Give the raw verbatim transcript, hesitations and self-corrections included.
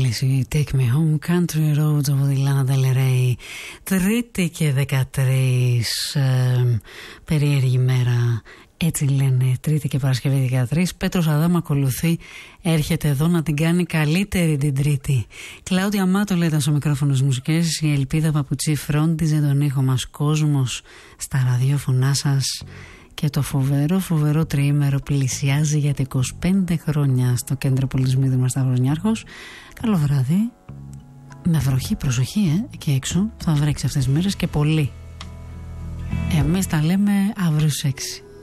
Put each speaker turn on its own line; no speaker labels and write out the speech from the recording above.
ανάλυση Take Me Home, Country Roads από τη Λάνα Del Rey. Τρίτη και δεκατρείς, ε, περίεργη μέρα, έτσι λένε, Τρίτη και Παρασκευή δεκατρείς. Πέτρος Αδάμ ακολουθεί, έρχεται εδώ να την κάνει καλύτερη την Τρίτη. Κλάουδια Μάτολα ήταν στο μικρόφωνο στις μουσικές, η Ελπίδα Παπουτσί φρόντιζε τον ήχο μας. Κόσμος στα ραδιόφωνά σας. Και το φοβερό, φοβερό τριήμερο πλησιάζει για τα είκοσι πέντε χρόνια στο κέντρο πολιτισμού Δήμαρχος Σταυρονιάρχος. Καλό βράδυ. Με βροχή, προσοχή, ε, εκεί έξω. Θα βρέξει αυτές τις μέρες και πολύ. Εμείς τα λέμε αύριο στις έξι.